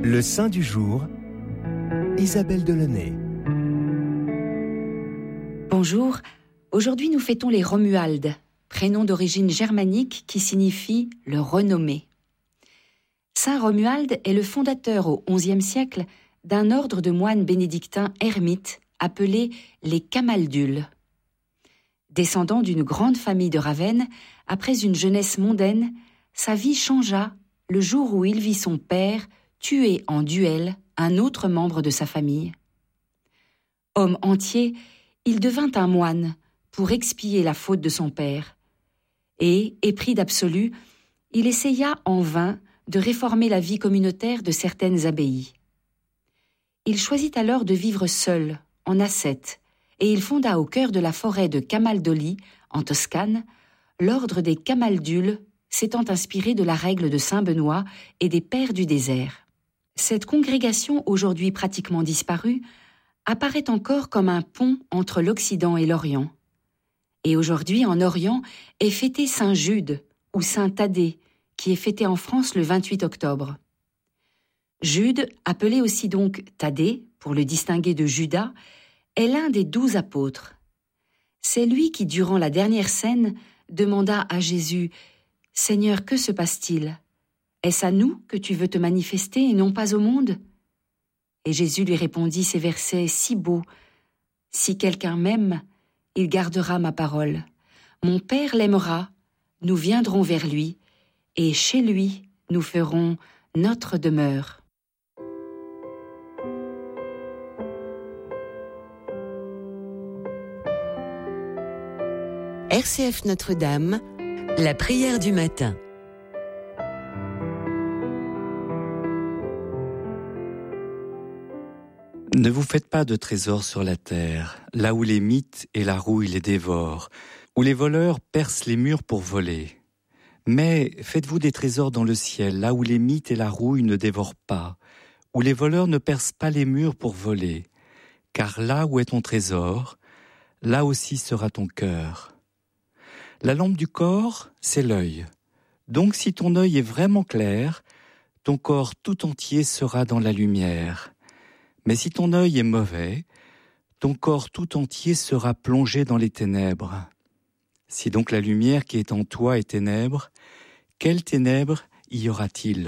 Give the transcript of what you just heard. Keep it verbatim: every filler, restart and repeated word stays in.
Le saint du jour, Isabelle Delaunay. Bonjour, aujourd'hui nous fêtons les Romualdes, prénom d'origine germanique qui signifie le renommé. Saint Romuald est le fondateur au onzième siècle d'un ordre de moines bénédictins ermites appelés les Camaldules. Descendant d'une grande famille de Ravenne, après une jeunesse mondaine, sa vie changea le jour où il vit son père tuer en duel un autre membre de sa famille. Homme entier, il devint un moine pour expier la faute de son père. Et, épris d'absolu, il essaya en vain de réformer la vie communautaire de certaines abbayes. Il choisit alors de vivre seul, en ascète, et il fonda au cœur de la forêt de Camaldoli, en Toscane, l'ordre des Camaldules, s'étant inspiré de la règle de saint Benoît et des pères du désert. Cette congrégation, aujourd'hui pratiquement disparue, apparaît encore comme un pont entre l'Occident et l'Orient. Et aujourd'hui, en Orient, est fêté saint Jude, ou saint Thaddée, qui est fêté en France le vingt-huit octobre. Jude, appelé aussi donc Thaddée, pour le distinguer de Judas, est l'un des douze apôtres. C'est lui qui, durant la dernière scène, demanda à Jésus « Seigneur, que se passe-t-il ? Est-ce à nous que tu veux te manifester et non pas au monde ?» Et Jésus lui répondit ces versets si beaux « Si quelqu'un m'aime, il gardera ma parole. Mon Père l'aimera, nous viendrons vers lui, et chez lui nous ferons notre demeure. » R C F Notre-Dame, la prière du matin. Ne vous faites pas de trésors sur la terre, là où les mythes et la rouille les dévorent, où les voleurs percent les murs pour voler. Mais faites-vous des trésors dans le ciel, là où les mythes et la rouille ne dévorent pas, où les voleurs ne percent pas les murs pour voler. Car là où est ton trésor, là aussi sera ton cœur. La lampe du corps, c'est l'œil. Donc si ton œil est vraiment clair, ton corps tout entier sera dans la lumière. Mais si ton œil est mauvais, ton corps tout entier sera plongé dans les ténèbres. Si donc la lumière qui est en toi est ténèbres, quelles ténèbres y aura-t-il ?